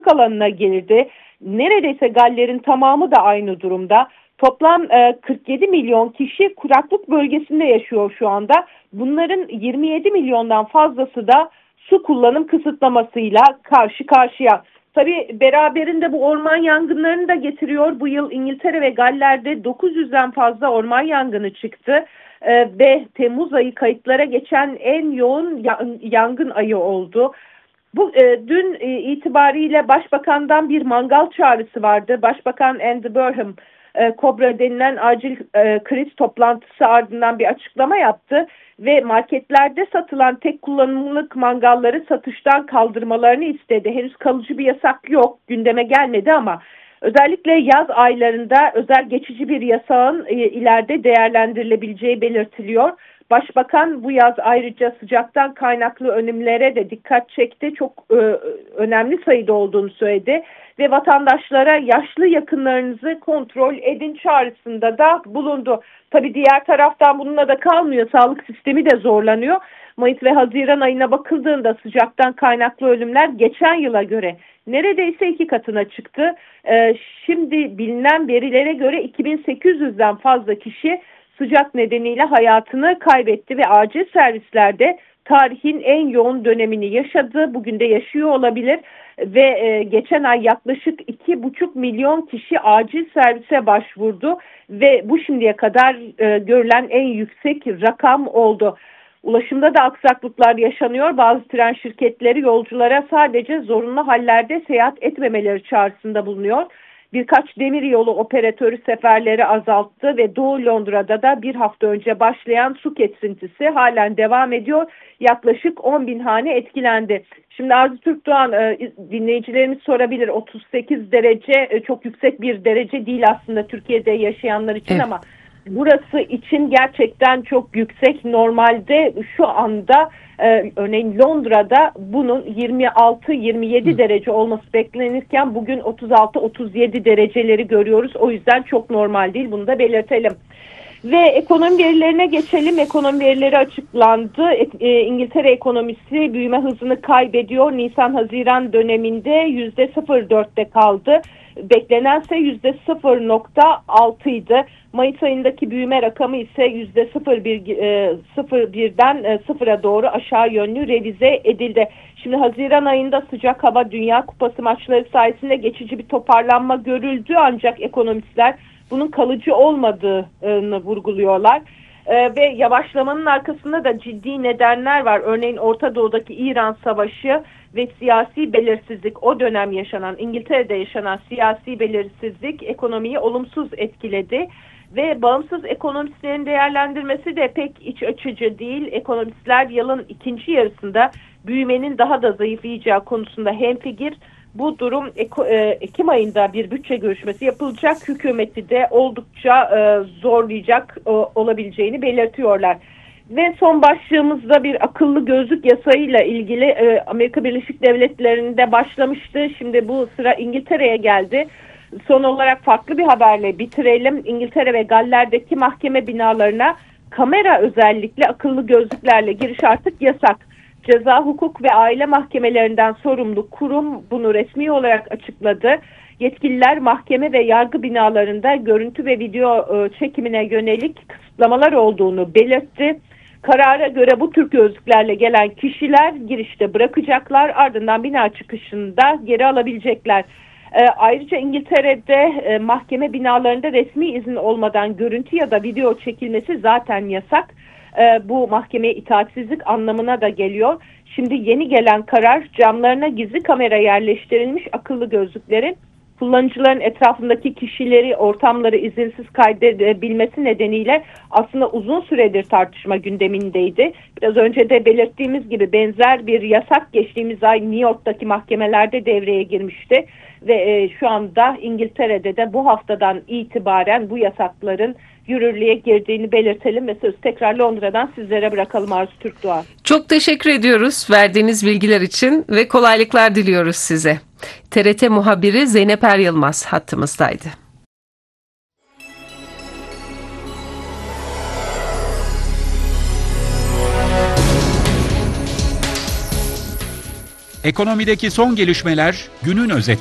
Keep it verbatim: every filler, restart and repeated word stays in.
alanına girdi. Neredeyse Galler'in tamamı da aynı durumda. Toplam kırk yedi milyon kişi kuraklık bölgesinde yaşıyor şu anda. Bunların yirmi yedi milyondan fazlası da su kullanım kısıtlamasıyla karşı karşıya. Tabii beraberinde bu orman yangınlarını da getiriyor. Bu yıl İngiltere ve Galler'de dokuz yüzden fazla orman yangını çıktı. Ee, ve Temmuz ayı kayıtlara geçen en yoğun yangın ayı oldu. Bu e, dün e, itibariyle Başbakan'dan bir mangal çağrısı vardı. Başbakan Andy Burnham, e, Kobra denilen acil e, kriz toplantısı ardından bir açıklama yaptı ve marketlerde satılan tek kullanımlık mangalları satıştan kaldırmalarını istedi. Henüz kalıcı bir yasak yok, gündeme gelmedi ama özellikle yaz aylarında özel geçici bir yasağın e, ileride değerlendirilebileceği belirtiliyor. Başbakan bu yaz ayrıca sıcaktan kaynaklı önlemlere de dikkat çekti. Çok e, önemli sayıda olduğunu söyledi ve vatandaşlara yaşlı yakınlarınızı kontrol edin çağrısında da bulundu. Tabii diğer taraftan bununla da kalmıyor. Sağlık sistemi de zorlanıyor. Mayıs ve Haziran ayına bakıldığında sıcaktan kaynaklı ölümler geçen yıla göre neredeyse iki katına çıktı. E, şimdi bilinen verilere göre iki bin sekiz yüzden fazla kişi sıcak nedeniyle hayatını kaybetti ve acil servislerde tarihin en yoğun dönemini yaşadı. Bugün de yaşıyor olabilir ve e, geçen ay yaklaşık iki buçuk milyon kişi acil servise başvurdu ve bu şimdiye kadar e, görülen en yüksek rakam oldu. Ulaşımda da aksaklıklar yaşanıyor. Bazı tren şirketleri yolculara sadece zorunlu hallerde seyahat etmemeleri çağrısında bulunuyor. Birkaç demiryolu operatörü seferleri azalttı ve Doğu Londra'da da bir hafta önce başlayan su kesintisi halen devam ediyor. Yaklaşık on bin hane etkilendi. Şimdi Arzu Türkdoğan, dinleyicilerimiz sorabilir, otuz sekiz derece çok yüksek bir derece değil aslında Türkiye'de yaşayanlar için, evet, ama burası için gerçekten çok yüksek. Normalde şu anda e, örneğin Londra'da bunun yirmi altı yirmi yedi derece olması beklenirken bugün otuz altı otuz yedi dereceleri görüyoruz. O yüzden çok normal değil, bunu da belirtelim. Ve ekonomi verilerine geçelim. Ekonomi verileri açıklandı. E, İngiltere ekonomisi büyüme hızını kaybediyor. Nisan-Haziran döneminde yüzde sıfır virgül dörtte kaldı. Beklenense yüzde sıfır virgül altı idi. Mayıs ayındaki büyüme rakamı ise yüzde sıfır virgül birden sıfıra doğru aşağı yönlü revize edildi. Şimdi Haziran ayında sıcak hava Dünya Kupası maçları sayesinde geçici bir toparlanma görüldü, ancak ekonomistler bunun kalıcı olmadığını vurguluyorlar. Ee, ve yavaşlamanın arkasında da ciddi nedenler var. Örneğin Orta Doğu'daki İran Savaşı ve siyasi belirsizlik, o dönem yaşanan, İngiltere'de yaşanan siyasi belirsizlik ekonomiyi olumsuz etkiledi. Ve bağımsız ekonomistlerin değerlendirmesi de pek iç açıcı değil. Ekonomistler yılın ikinci yarısında büyümenin daha da zayıflayacağı konusunda hemfikir. Bu durum Ekim ayında bir bütçe görüşmesi yapılacak. Hükümeti de oldukça zorlayacak olabileceğini belirtiyorlar. Ve son başlığımızda bir akıllı gözlük yasayla ilgili Amerika Birleşik Devletleri'nde başlamıştı. Şimdi bu sıra İngiltere'ye geldi. Son olarak farklı bir haberle bitirelim. İngiltere ve Galler'deki mahkeme binalarına kamera özellikle akıllı gözlüklerle giriş artık yasak. Ceza, hukuk ve aile mahkemelerinden sorumlu kurum bunu resmi olarak açıkladı. Yetkililer mahkeme ve yargı binalarında görüntü ve video çekimine yönelik kısıtlamalar olduğunu belirtti. Karara göre bu tür gözlüklerle gelen kişiler girişte bırakacaklar, ardından bina çıkışında geri alabilecekler. E, ayrıca İngiltere'de e, mahkeme binalarında resmi izin olmadan görüntü ya da video çekilmesi zaten yasak. E, bu mahkemeye itaatsizlik anlamına da geliyor. Şimdi yeni gelen karar, camlarına gizli kamera yerleştirilmiş akıllı gözlüklerin kullanıcıların etrafındaki kişileri, ortamları izinsiz kaydedebilmesi nedeniyle aslında uzun süredir tartışma gündemindeydi. Biraz önce de belirttiğimiz gibi benzer bir yasak geçtiğimiz ay New York'taki mahkemelerde devreye girmişti. Ve e, şu anda İngiltere'de de bu haftadan itibaren bu yasakların yürürlüğe girdiğini belirtelim ve söz tekrar Londra'dan sizlere bırakalım Arzu Türkdoğan. Çok teşekkür ediyoruz verdiğiniz bilgiler için ve kolaylıklar diliyoruz size. T R T muhabiri Zeynep Er Yılmaz hattımızdaydı. Ekonomideki son gelişmeler günün özeti.